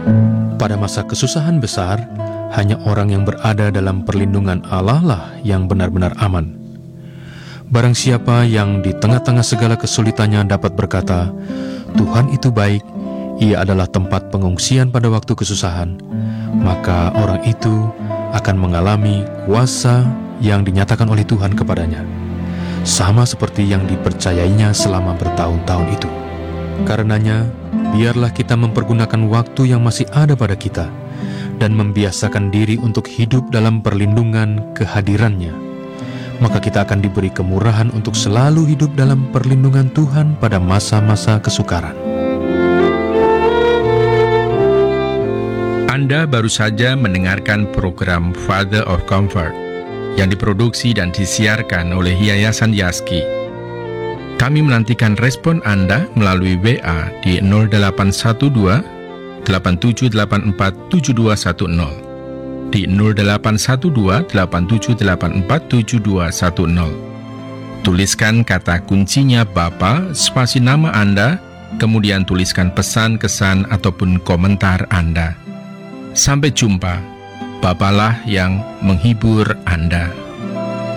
Pada masa kesusahan besar, hanya orang yang berada dalam perlindungan Allah lah yang benar-benar aman. Barang siapa yang di tengah-tengah segala kesulitannya dapat berkata, Tuhan itu baik, Ia adalah tempat pengungsian pada waktu kesusahan, maka orang itu akan mengalami kuasa yang dinyatakan oleh Tuhan kepadanya, sama seperti yang dipercayainya selama bertahun-tahun itu. Karenanya, biarlah kita mempergunakan waktu yang masih ada pada kita dan membiasakan diri untuk hidup dalam perlindungan kehadirannya. Maka kita akan diberi kemurahan untuk selalu hidup dalam perlindungan Tuhan pada masa-masa kesukaran. Anda baru saja mendengarkan program Father of Comfort yang diproduksi dan disiarkan oleh Yayasan Yaski. Kami menantikan respon Anda melalui WA di 0812 8784 7210, di 0812 8784 7210. Tuliskan kata kuncinya Bapa, spasi nama Anda, kemudian tuliskan pesan, kesan, ataupun komentar Anda. Sampai jumpa, Bapalah yang menghibur Anda.